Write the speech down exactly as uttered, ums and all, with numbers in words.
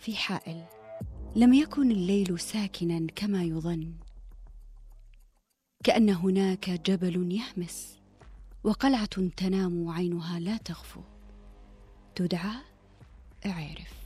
في حائل، لم يكن الليل ساكنا كما يظن، كأن هناك جبل يهمس وقلعة تنام عينها لا تغفو، تدعى اعرف.